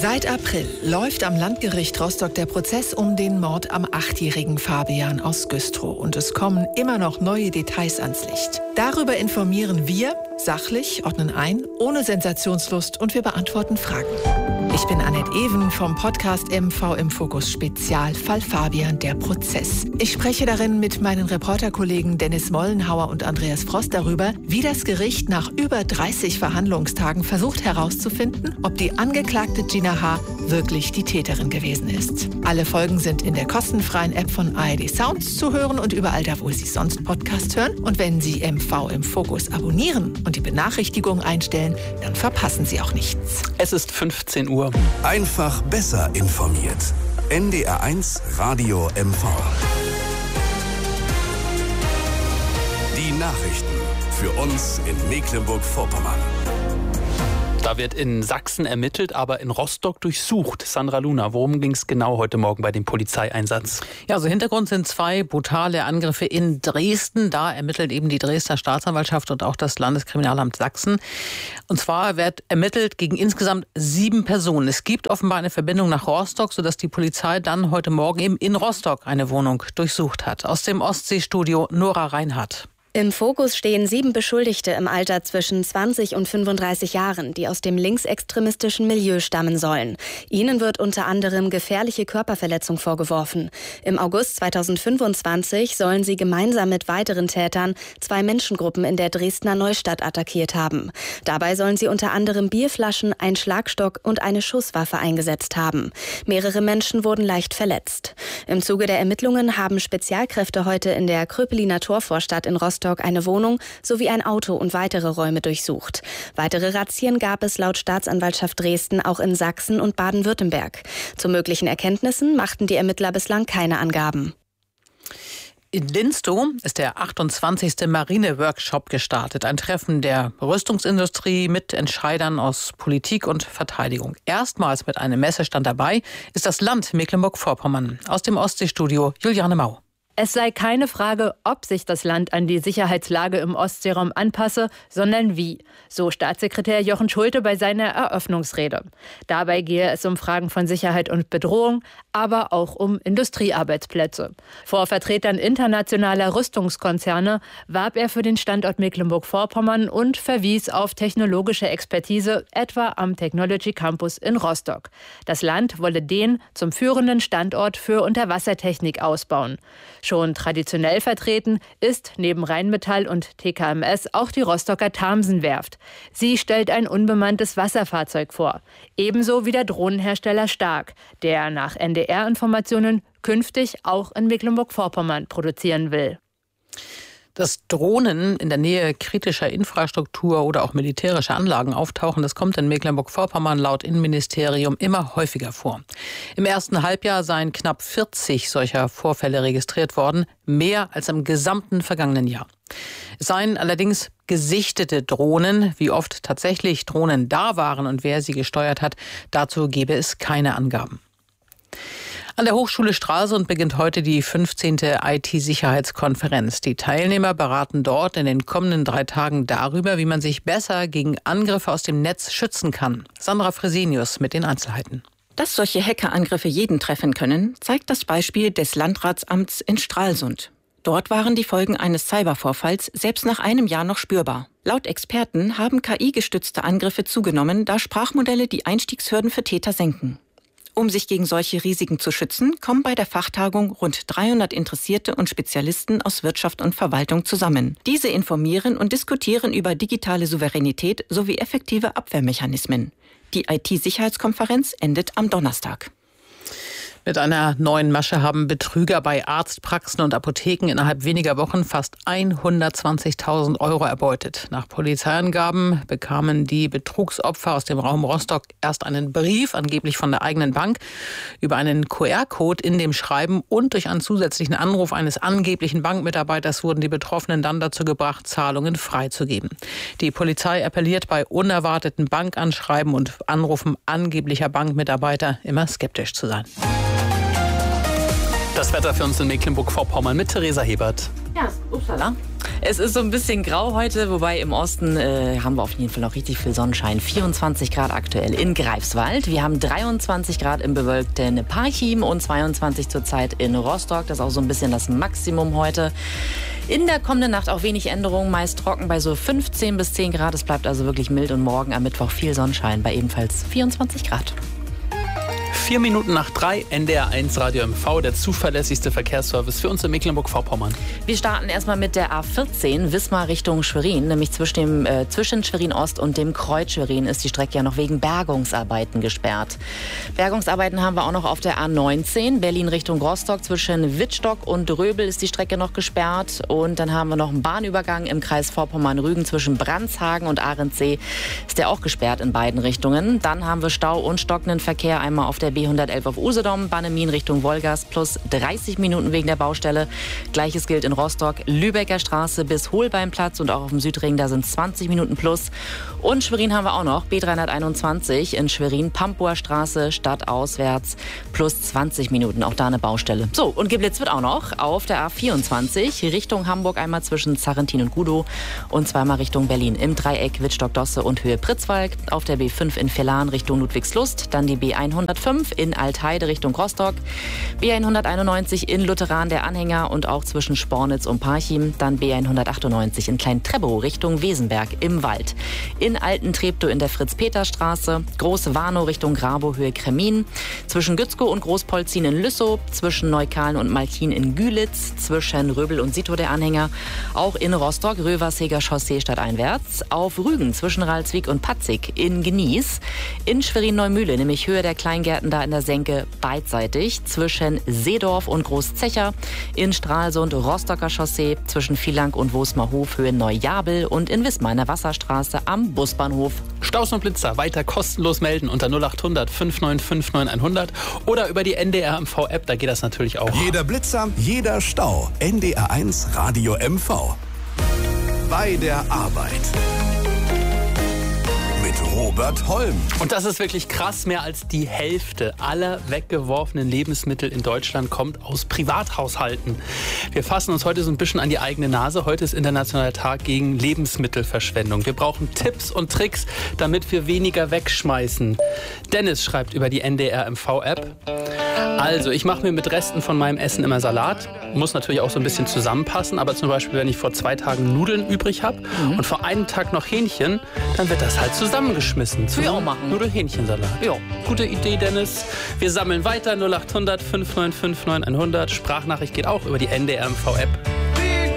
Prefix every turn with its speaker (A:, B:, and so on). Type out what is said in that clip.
A: Seit April läuft am Landgericht Rostock der Prozess um den Mord am 8-jährigen Fabian aus Güstrow. Und es kommen immer noch neue Details ans Licht. Darüber informieren wir sachlich, ordnen ein, ohne Sensationslust und wir beantworten Fragen. Ich bin Annette Even vom Podcast MV im Fokus Spezialfall Fabian, der Prozess. Ich spreche darin mit meinen Reporterkollegen Dennis Mollenhauer und Andreas Frost darüber, wie das Gericht nach über 30 Verhandlungstagen versucht herauszufinden, ob die Angeklagte Gina H. wirklich die Täterin gewesen ist. Alle Folgen sind in der kostenfreien App von ARD Sounds zu hören und überall da, wo Sie sonst Podcast hören. Und wenn Sie MV im Fokus abonnieren und die Benachrichtigung einstellen, dann verpassen Sie auch nichts.
B: Es ist 15 Uhr.
C: Einfach besser informiert. NDR1 Radio MV. Die Nachrichten für uns in Mecklenburg-Vorpommern.
B: Da wird in Sachsen ermittelt, aber in Rostock durchsucht. Sandra Luna, worum ging es genau heute Morgen bei dem Polizeieinsatz?
D: Ja, also Hintergrund sind 2 brutale Angriffe in Dresden. Da ermittelt eben die Dresdner Staatsanwaltschaft und auch das Landeskriminalamt Sachsen. Und zwar wird ermittelt gegen insgesamt 7 Personen. Es gibt offenbar eine Verbindung nach Rostock, sodass die Polizei dann heute Morgen eben in Rostock eine Wohnung durchsucht hat. Aus dem Ostseestudio Nora Reinhardt.
E: Im Fokus stehen 7 Beschuldigte im Alter zwischen 20 und 35 Jahren, die aus dem linksextremistischen Milieu stammen sollen. Ihnen wird unter anderem gefährliche Körperverletzung vorgeworfen. Im August 2025 sollen sie gemeinsam mit weiteren Tätern 2 Menschengruppen in der Dresdner Neustadt attackiert haben. Dabei sollen sie unter anderem Bierflaschen, einen Schlagstock und eine Schusswaffe eingesetzt haben. Mehrere Menschen wurden leicht verletzt. Im Zuge der Ermittlungen haben Spezialkräfte heute in der Kröpeliner Torvorstadt in Rostock eine Wohnung sowie ein Auto und weitere Räume durchsucht. Weitere Razzien gab es laut Staatsanwaltschaft Dresden auch in Sachsen und Baden-Württemberg. Zu möglichen Erkenntnissen machten die Ermittler bislang keine Angaben.
D: In Linstow ist der 28. Marine-Workshop gestartet. Ein Treffen der Rüstungsindustrie mit Entscheidern aus Politik und Verteidigung. Erstmals mit einem Messestand dabei ist das Land Mecklenburg-Vorpommern. Aus dem Ostseestudio Juliane Mau.
F: Es sei keine Frage, ob sich das Land an die Sicherheitslage im Ostseeraum anpasse, sondern wie, so Staatssekretär Jochen Schulte bei seiner Eröffnungsrede. Dabei gehe es um Fragen von Sicherheit und Bedrohung, aber auch um Industriearbeitsplätze. Vor Vertretern internationaler Rüstungskonzerne warb er für den Standort Mecklenburg-Vorpommern und verwies auf technologische Expertise, etwa am Technology Campus in Rostock. Das Land wolle den zum führenden Standort für Unterwassertechnik ausbauen. Schon traditionell vertreten ist neben Rheinmetall und TKMS auch die Rostocker Thamsenwerft. Sie stellt ein unbemanntes Wasserfahrzeug vor. Ebenso wie der Drohnenhersteller Stark, der nach NDR-Informationen künftig auch in Mecklenburg-Vorpommern produzieren will.
D: Dass Drohnen in der Nähe kritischer Infrastruktur oder auch militärischer Anlagen auftauchen, das kommt in Mecklenburg-Vorpommern laut Innenministerium immer häufiger vor. Im ersten Halbjahr seien knapp 40 solcher Vorfälle registriert worden, mehr als im gesamten vergangenen Jahr. Es seien allerdings gesichtete Drohnen. Wie oft tatsächlich Drohnen da waren und wer sie gesteuert hat, dazu gebe es keine Angaben. An der Hochschule Stralsund beginnt heute die 15. IT-Sicherheitskonferenz. Die Teilnehmer beraten dort in den kommenden 3 Tagen darüber, wie man sich besser gegen Angriffe aus dem Netz schützen kann. Sandra Fresenius mit den Einzelheiten.
G: Dass solche Hackerangriffe jeden treffen können, zeigt das Beispiel des Landratsamts in Stralsund. Dort waren die Folgen eines Cybervorfalls selbst nach einem Jahr noch spürbar. Laut Experten haben KI-gestützte Angriffe zugenommen, da Sprachmodelle die Einstiegshürden für Täter senken. Um sich gegen solche Risiken zu schützen, kommen bei der Fachtagung rund 300 Interessierte und Spezialisten aus Wirtschaft und Verwaltung zusammen. Diese informieren und diskutieren über digitale Souveränität sowie effektive Abwehrmechanismen. Die IT-Sicherheitskonferenz endet am Donnerstag.
D: Mit einer neuen Masche haben Betrüger bei Arztpraxen und Apotheken innerhalb weniger Wochen fast 120.000 € erbeutet. Nach Polizeiangaben bekamen die Betrugsopfer aus dem Raum Rostock erst einen Brief, angeblich von der eigenen Bank, über einen QR-Code in dem Schreiben und durch einen zusätzlichen Anruf eines angeblichen Bankmitarbeiters wurden die Betroffenen dann dazu gebracht, Zahlungen freizugeben. Die Polizei appelliert bei unerwarteten Bankanschreiben und Anrufen angeblicher Bankmitarbeiter immer skeptisch zu sein.
B: Das Wetter für uns in Mecklenburg-Vorpommern mit Theresa Hebert.
D: Ja, upsala.
H: Es ist so ein bisschen grau heute, wobei im Osten haben wir auf jeden Fall noch richtig viel Sonnenschein. 24 Grad aktuell in Greifswald. Wir haben 23 Grad im bewölkten Parchim und 22 zurzeit in Rostock. Das ist auch so ein bisschen das Maximum heute. In der kommenden Nacht auch wenig Änderungen, meist trocken bei so 15 bis 10 Grad. Es bleibt also wirklich mild und morgen am Mittwoch viel Sonnenschein bei ebenfalls 24 Grad.
B: 4 Minuten nach 3, NDR 1 Radio MV, der zuverlässigste Verkehrsservice für uns in Mecklenburg-Vorpommern.
H: Wir starten erstmal mit der A14, Wismar Richtung Schwerin. Nämlich zwischen Schwerin Ost und dem Kreuz Schwerin ist die Strecke ja noch wegen Bergungsarbeiten gesperrt. Bergungsarbeiten haben wir auch noch auf der A19, Berlin Richtung Rostock. Zwischen Wittstock und Röbel ist die Strecke noch gesperrt. Und dann haben wir noch einen Bahnübergang im Kreis Vorpommern-Rügen zwischen Brandshagen und Ahrensee. Ist der auch gesperrt in beiden Richtungen. Dann haben wir Stau und stockenden Verkehr einmal auf der B111 auf Usedom, Bannemin Richtung Wolgast plus 30 Minuten wegen der Baustelle. Gleiches gilt in Rostock, Lübecker Straße bis Holbeinplatz und auch auf dem Südring, da sind 20 Minuten plus. Und Schwerin haben wir auch noch, B321 in Schwerin, Pampuer Straße, stadtauswärts plus 20 Minuten, auch da eine Baustelle. So, und geblitzt wird auch noch auf der A24 Richtung Hamburg, einmal zwischen Zarrentin und Gudow und zweimal Richtung Berlin im Dreieck Wittstock-Dosse und Höhe Pritzwalk. Auf der B5 in Villahn Richtung Ludwigslust, dann die B105 in Altheide Richtung Rostock, B191 in Lutheran der Anhänger und auch zwischen Spornitz und Parchim, dann B198 in Klein-Trebow Richtung Wesenberg im Wald. In Alten-Treptow in der Fritz-Peter-Straße, Groß-Warnow Richtung Grabow Höhe Kremin, zwischen Gützkow und Großpolzin in Lüssow, zwischen Neukalen und Malchin in Gülitz, zwischen Röbel und Sito der Anhänger, auch in Rostock, Röversheger Chaussee stadteinwärts, auf Rügen zwischen Ralswiek und Patzig in Genieß, in Schwerin-Neumühle, nämlich Höhe der Kleingärten da in der Senke beidseitig, zwischen Seedorf und Großzecher, in Stralsund Rostocker Chaussee, zwischen Vielank und Wosmerhof Höhe Neujabel und in Wismar in der Wasserstraße am Busbahnhof.
B: Staus und Blitzer weiter kostenlos melden unter 0800 5959 100 oder über die NDR MV App, da geht das natürlich auch.
C: Jeder Blitzer, jeder Stau. NDR 1 Radio MV. Bei der Arbeit. Robert Holm.
B: Und das ist wirklich krass, mehr als die Hälfte aller weggeworfenen Lebensmittel in Deutschland kommt aus Privathaushalten. Wir fassen uns heute so ein bisschen an die eigene Nase. Heute ist Internationaler Tag gegen Lebensmittelverschwendung. Wir brauchen Tipps und Tricks, damit wir weniger wegschmeißen. Dennis schreibt über die NDR MV-App. Also, ich mache mir mit Resten von meinem Essen immer Salat. Muss natürlich auch so ein bisschen zusammenpassen. Aber zum Beispiel, wenn ich vor 2 Tagen Nudeln übrig habe und vor einem Tag noch Hähnchen, dann wird das halt zusammengeschmissen.
H: Will ich auch machen.
B: Nudelhähnchensalat. Ja, gute Idee, Dennis. Wir sammeln weiter 0800 5959 100. Sprachnachricht geht auch über die NDR MV-App.